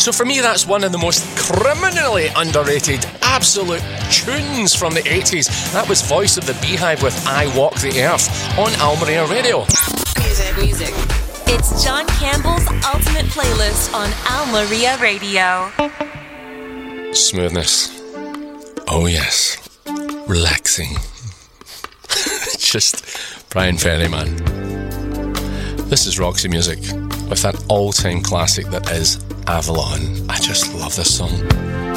So for me, that's one of the most criminally underrated absolute tunes from the 80s. That was Voice of the Beehive with I Walk the Earth on Al Maria Radio. Music. It's John Campbell's Ultimate Playlist on Al Maria Radio. Smoothness. Oh yes. Relaxing. Just Brian Ferry, man. This is Roxy Music with that all-time classic that is Avalon. I just love this song.